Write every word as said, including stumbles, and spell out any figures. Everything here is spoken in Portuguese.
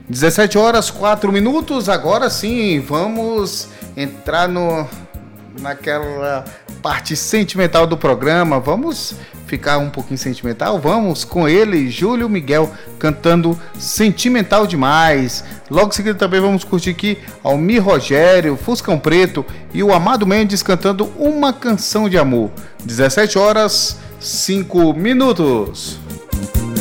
dezessete horas, quatro minutos, agora sim, vamos entrar no, naquela parte sentimental do programa, vamos ficar um pouquinho sentimental, vamos com ele, Júlio Miguel, cantando Sentimental Demais. Logo em seguida também vamos curtir aqui Almir Rogério, Fuscão Preto e o Amado Mendes cantando Uma Canção de Amor. dezessete horas, cinco minutos.